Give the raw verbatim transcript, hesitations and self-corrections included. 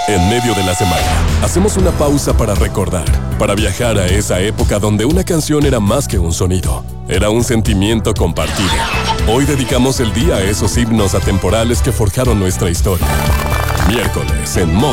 En medio de la semana, hacemos una pausa para recordar, para viajar a esa época donde una canción era más que un sonido, era un sentimiento compartido. Hoy dedicamos el día a esos himnos atemporales que forjaron nuestra historia. Miércoles en Moda.